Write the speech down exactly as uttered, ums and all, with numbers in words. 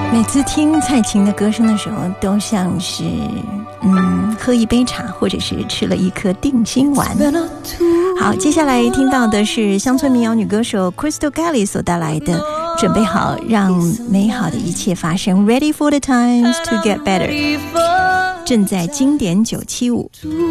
每次听蔡琴的歌声的时候，都像是嗯喝一杯茶，或者是吃了一颗定心丸。好，接下来听到的是乡村民谣女歌手 Crystal Kelly 所带来的《准备好让美好的一切发生》 Ready for the times to get better， 正在经典九七五。